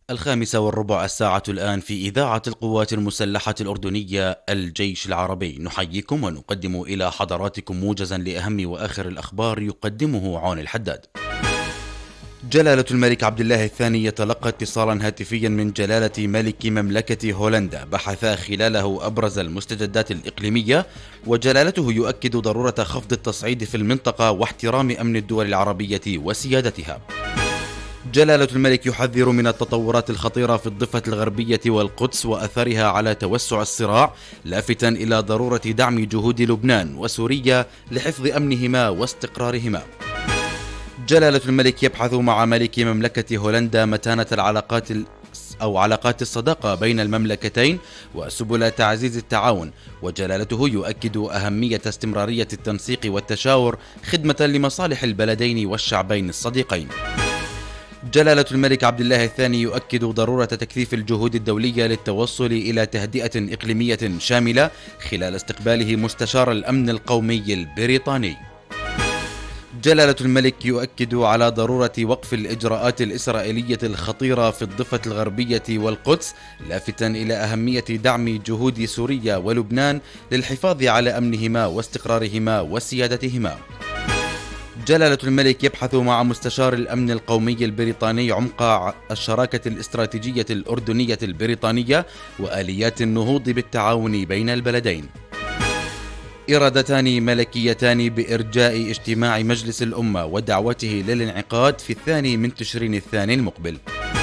الخامسة والربع الساعة الآن في إذاعة القوات المسلحة الأردنية الجيش العربي. نحييكم ونقدم إلى حضراتكم موجزا لأهم وآخر الأخبار يقدمه عون الحداد. جلالة الملك عبد الله الثاني يتلقى اتصالا هاتفيا من جلالة ملك مملكة هولندا بحث خلاله أبرز المستجدات الإقليمية، وجلالته يؤكد ضرورة خفض التصعيد في المنطقة واحترام أمن الدول العربية وسيادتها. جلالة الملك يحذر من التطورات الخطيرة في الضفة الغربية والقدس وأثرها على توسع الصراع، لافتا إلى ضرورة دعم جهود لبنان وسوريا لحفظ أمنهما واستقرارهما. جلالة الملك يبحث مع ملك مملكة هولندا متانة علاقات الصداقة بين المملكتين وسبل تعزيز التعاون، وجلالته يؤكد أهمية استمرارية التنسيق والتشاور خدمة لمصالح البلدين والشعبين الصديقين. جلالة الملك عبد الله الثاني يؤكد ضرورة تكثيف الجهود الدولية للتوصل إلى تهدئة إقليمية شاملة خلال استقباله مستشار الأمن القومي البريطاني. جلالة الملك يؤكد على ضرورة وقف الإجراءات الإسرائيلية الخطيرة في الضفة الغربية والقدس، لافتا إلى أهمية دعم جهود سوريا ولبنان للحفاظ على أمنهما واستقرارهما وسيادتهما. جلالة الملك يبحث مع مستشار الأمن القومي البريطاني عمق الشراكة الاستراتيجية الأردنية البريطانية وآليات النهوض بالتعاون بين البلدين. إرادتان ملكيتان بإرجاء اجتماع مجلس الأمة ودعوته للانعقاد في 2 من تشرين الثاني المقبل.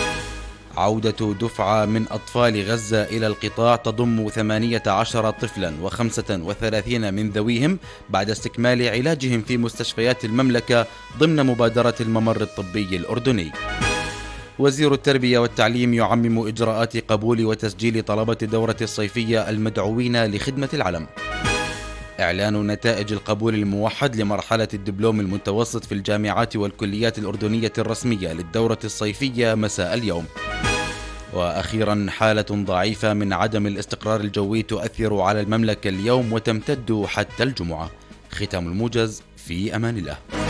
عودة دفعة من أطفال غزة إلى القطاع تضم 18 طفلا و35 من ذويهم بعد استكمال علاجهم في مستشفيات المملكة ضمن مبادرة الممر الطبي الأردني. وزير التربية والتعليم يعمم إجراءات قبول وتسجيل طلبة الدورة الصيفية المدعوين لخدمة العلم. إعلان نتائج القبول الموحد لمرحلة الدبلوم المتوسط في الجامعات والكليات الأردنية الرسمية للدورة الصيفية مساء اليوم. وأخيرا، حالة ضعيفة من عدم الاستقرار الجوي تؤثر على المملكة اليوم وتمتد حتى الجمعة. ختام الموجز، في أمان الله.